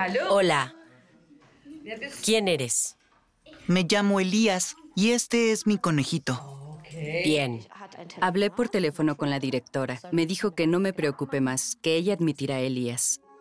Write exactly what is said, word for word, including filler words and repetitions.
Hola. ¿Quién eres? Me llamo Elías y este es mi conejito. Bien. Hablé por teléfono con la directora. Me dijo que no me preocupe más, que ella admitirá a Elías.